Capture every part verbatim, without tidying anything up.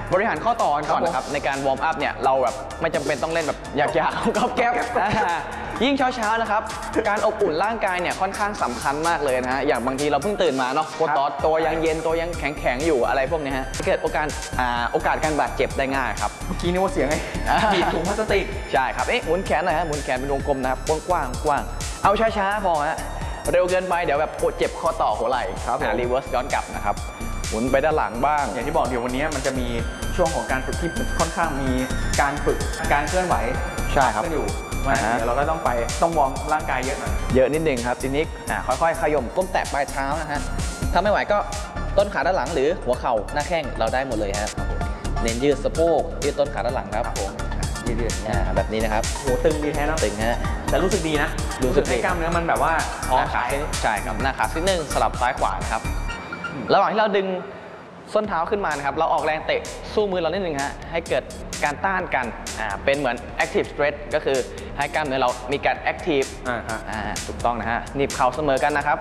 บริหารข้อต่อกันก่อนนะครับในการวอร์มอัพเนี่ยเราแบบไม่จำเป็นต้องเล่นแบบยากๆก๊อบแก๊บยิ่งเช้าๆนะครับการอบอุ่นร่างกายเนี่ยค่อนข้างสำคัญมากเลยนะฮะอย่างบางทีเราเพิ่งตื่นมาเนาะโคตอตัวยังเย็นตัวยังแข็งๆอยู่อะไรพวกนี้ฮะเกิดโอกาสอ่าโอกาสการบาดเจ็บได้ง่ายครับเมื่อกี้นึกว่าเสียงไงบีบถุงพลาสติกใช่ครับเอ๊ะหมุนแขนหน่อยฮะหมุนแขนเป็นวงกลมนะครับกว้างๆกว้างเอาช้าๆพอฮะเร็วเกินไปเดี๋ยวแบบปวดเจ็บข้อต่อหัวไหล่ครับรีเวิร์สย้อนกลับนะครับหมุนไปด้านหลังบ้างอย่างที่บอกเดี๋ยววันนี้มันจะมีช่วงของการฝึกที่ค่อนข้างมีการฝึกการเคลื่อนไหวใช่ครับขึ้นอยู่มาเดี๋ยวเราก็ต้องไปต้องวอร์มร่างกายเยอะหน่อยเยอะนิดนึงครับทีนี้อ่าค่อยๆขย่มก้มแตะปลายเท้านะฮะถ้าไม่ไหวก็ต้นขาด้านหลังหรือหัวเข่าหน้าแข้งเราได้หมดเลยครับเน้นยืดสะโพกยืดต้นขาด้านหลังครับผมยืดๆอ่าแบบนี้นะครับโหตึงดีแท้เนาะตึงฮะแต่รู้สึกดีนะรู้สึกให้กล้ามเนื้อมันแบบว่าพอขาใช่ครับหน้าขานิดนึงสลับซ้ายขวานะครับระหว่างที่เราดึงส้นเท้าขึ้นมานะครับเราออกแรงเตะสู้มือเรานิดนึงฮะให้เกิดการต้านกันอ่าเป็นเหมือน active stretch ก็คือให้กล้ามเนื้อเรามีการ active อ่าฮะอ่าถูกต้องนะฮะหนีบเข่าเสมอกันนะครับ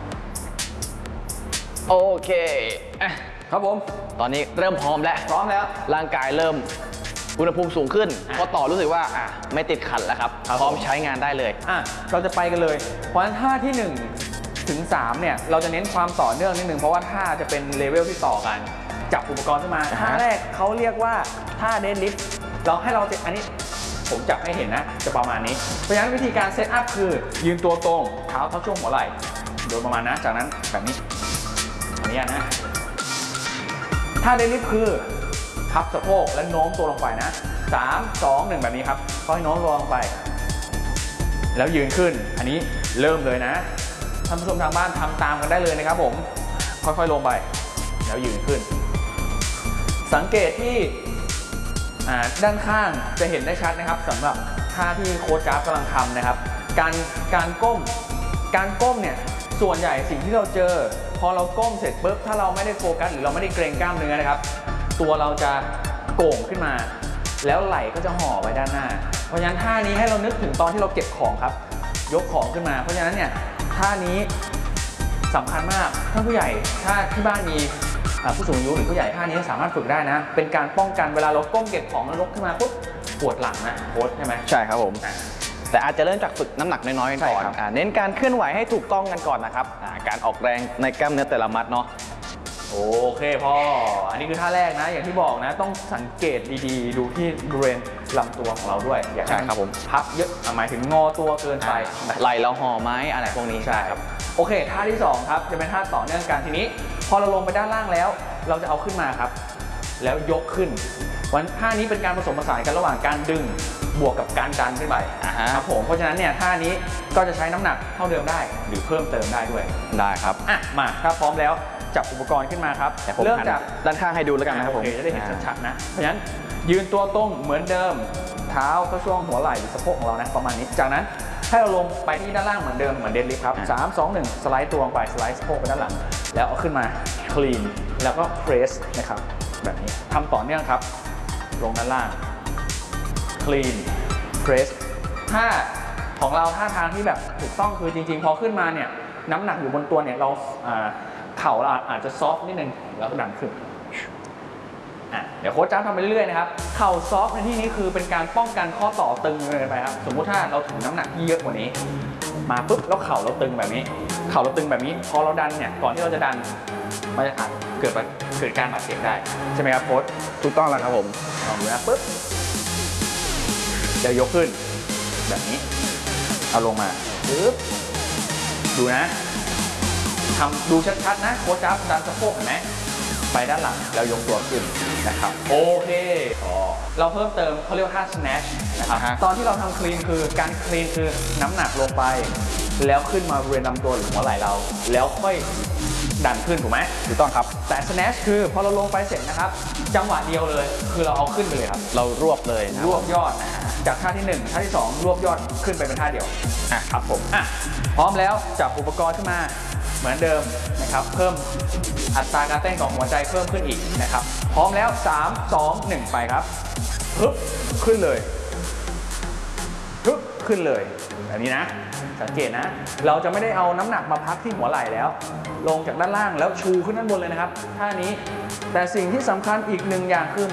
โอเคครับผมตอนนี้เริ่มพร้อมแล้วพร้อมแล้วร่างกายเริ่มอุณหภูมิสูงขึ้นพอต่อรู้สึกว่าอ่ะไม่ติดขัดแล้วครับพร้อมใช้งานได้เลยอ่ะเราจะไปกันเลยเพราะฉะนั้นท่าที่หนึ่งถึงสามเนี่ยเราจะเน้นความต่อเนื่องนิดนึงเพราะว่าท่าจะเป็นเลเวลที่ต่อกันจับอุปกรณ์ขึ้นมาท่าแรกเขาเรียกว่าท่าเดดลิฟต์เราให้เราอันนี้ผมจับให้เห็นนะจะประมาณนี้เพราะฉะนั้นวิธีการเซตอัพคือยืนตัวตรงเท้าเท่าช่วงหัวไหล่โดยประมาณนะจากนั้นแบบนี้อันนี้นะท่าเดดลิฟต์คือพับสะโพกและโน้มตัวลงไปนะสาม สอง หนึ่งแบบนี้ครับค่อยโน้มตัวลงไปแล้วยืนขึ้นอันนี้เริ่มเลยนะท่านผู้ชมทางบ้านทำตามกันได้เลยนะครับผมค่อยๆลงไปแล้วยืนขึ้นสังเกตที่ด้านข้างจะเห็นได้ชัดนะครับสำหรับท่าที่โค้ชจ๊าบกำลังทำนะครับการการก้มการก้มเนี่ยส่วนใหญ่สิ่งที่เราเจอพอเราก้มเสร็จปุ๊บถ้าเราไม่ได้โฟกัสหรือเราไม่ได้เกรงกล้ามเนื้อนะครับตัวเราจะโก่งขึ้นมาแล้วไหล่ก็จะห่อไว้ด้านหน้าเพราะฉะนั้นท่านี้ให้เรานึกถึงตอนที่เราเก็บของครับยกของขึ้นมาเพราะฉะนั้นเนี่ยท่านี้สำคัญมากท่านผู้ใหญ่ถ้าที่บ้านมีผู้สูงอายุหรือผู้ใหญ่ท่านี้สามารถฝึกได้นะเป็นการป้องกันเวลาเราก้มเก็บของแล้วยกขึ้นมาปุ๊บปวดหลังนะโค้ชใช่ไหมใช่ครับผมแต่อาจจะเริ่มจากฝึกน้ำหนักน้อยๆก่อนเน้นการเคลื่อนไหวให้ถูกต้องกันก่อนนะครับการออกแรงในกล้ามเนื้อแต่ละมัดเนาะโอเคพ่ออันนี้คือท่าแรกนะอย่างที่บอกนะต้องสังเกตดีๆดูที่บริเวณลำตัวของเราด้วยอย่าให้ผมพับเยอะหมายถึงงอตัวเกินไปไหล่เราห่อไม้อะไรพวกนี้ใช่ครับโอเคท่าที่สองครับจะเป็นท่าต่อเนื่องกันทีนี้พอเราลงไปด้านล่างแล้วเราจะเอาขึ้นมาครับแล้วยกขึ้นวันท่านี้เป็นการผสมผสานกันระหว่างการดึงบวกกับการดันขึ้นไปครับผมเพราะฉะนั้นเนี่ยท่านี้ก็จะใช้น้ำหนักเท่าเดิมได้หรือเพิ่มเติมได้ด้วยได้ครับอ่ะมาถ้าพร้อมแล้วจับอุปกรณ์ขึ้นมาครับเริ่มจากด้านข้างให้ดูแล้วกันนะครับผมจะได้เห็นชัดๆนะเพราะฉะนั้นยืนตัวตรงเหมือนเดิมเท้าเข้าช่วงหัวไหล่หรือสะโพกของเรานะประมาณนี้จากนั้นให้เราลงไปที่ด้านล่างเหมือนเดิมเหมือนเดดลิฟต์ครับสาม สอง หนึ่งสไลด์ตัวลงไปสไลด์สะโพกไปด้านหลังแล้วเอาขึ้นมาคลีนแล้วก็เพรสนะครับแบบนี้ทำต่อเนื่องครับลงด้านล่างคลีนเพรสท่าของเราท่าทางที่แบบถูกต้องคือจริงๆพอขึ้นมาเนี่ยน้ำหนักอยู่บนตัวเนี่ยเราเข่าเราอาจจะซอฟนิดนึงแล้วก็ดันขึ้นอ่ะเดี๋ยวโค้ชจ้าทำไปเรื่อยๆนะครับเข่าซอฟในที่นี้คือเป็นการป้องกันข้อต่อตึงเลยไปครับสมมุติถ้าเราถึงน้ำหนักที่เยอะกว่านี้มาปุ๊บแล้วเข่าเราตึงแบบนี้เข่าเราตึงแบบนี้พอเราดันเนี่ยก่อนที่เราจะดันมันจะอาจเกิดเกิดการบาดเจ็บได้ใช่ไหมครับโค้ชถูกต้องแล้วครับผมลองดูนะปุ๊บเดี๋ยวยกขึ้นแบบนี้เอาลงมาปึ๊บดูนะทำดูชัดๆนะโค้ชจับดันสะโพกเห็นไหมไปด้านหลังแล้วยกตัวขึ้นนะครับโอเคเราเพิ่มเติมเขาเรียกว่าท่า snatch นะครับตอนที่เราทำคลีนคือการคลีนคือน้ำหนักลงไปแล้วขึ้นมาบริเวณลำตัวหรือหัวไหล่เราแล้วค่อยดันขึ้นถูกไหมถูกต้องครับแต่ snatch คือพอเราลงไปเสร็จนะครับจังหวะเดียวเลยคือเราเอาขึ้นไปเลยครับเรารวบเลยรวบยอดจากท่าที่หนึ่งท่าที่สองรวบยอดขึ้นไปเป็นท่าเดียวอ่ะครับผมอ่ะพร้อมแล้วจับอุปกรณ์ขึ้นมาเหมือนเดิมนะครับเพิ่มอัตราการเต้นของหัวใจเพิ่มขึ้นอีกนะครับพร้อมแล้วสาม สอง หนึ่งไปครับฮึบขึ้นเลยฮึบขึ้นเลยแบบนี้นะสังเกตนะเราจะไม่ได้เอาน้ำหนักมาพักที่หัวไหล่แล้วลงจากด้านล่างแล้วชูขึ้นด้านบนเลยนะครับท่านี้แต่สิ่งที่สำคัญอีกหนึ่งอย่างคือ